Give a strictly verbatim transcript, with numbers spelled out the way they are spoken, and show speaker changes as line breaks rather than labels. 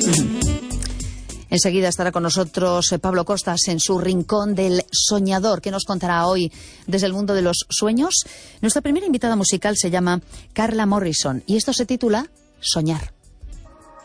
Enseguida estará con nosotros Pablo Costas en su Rincón del Soñador, que nos contará hoy desde el mundo de los sueños. Nuestra primera invitada musical se llama Carla Morrison y esto se titula Soñar.